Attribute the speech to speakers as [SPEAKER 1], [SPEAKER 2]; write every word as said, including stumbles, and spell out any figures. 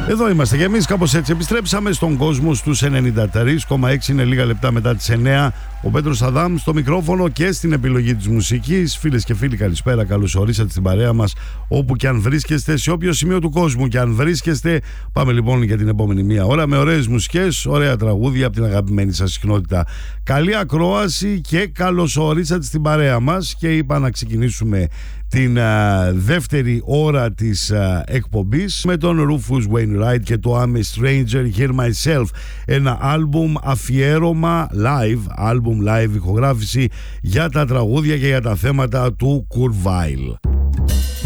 [SPEAKER 1] Εδώ είμαστε και εμείς, κάπως έτσι επιστρέψαμε στον κόσμο στους ενενήντα τρία κόμμα έξι. Είναι λίγα λεπτά μετά τις εννέα. Ο Πέτρος Αδάμ στο μικρόφωνο και στην επιλογή της μουσικής. Φίλες και φίλοι, καλησπέρα. Καλώς ορίσατε στην παρέα μας, όπου και αν βρίσκεστε, σε όποιο σημείο του κόσμου και αν βρίσκεστε. Πάμε λοιπόν για την επόμενη μία ώρα με ωραίες μουσικές, ωραία τραγούδια από την αγαπημένη σας συχνότητα. Καλή ακρόαση και καλώς ορίσατε στην παρέα μας. Και είπα να ξεκινήσουμε την α, δεύτερη ώρα της α, εκπομπής με τον Rufus Wainwright και το I'm a Stranger Here Myself, ένα άλμπουμ αφιέρωμα live, άλμπουμ live ηχογράφηση για τα τραγούδια και για τα θέματα του Kurt Weill.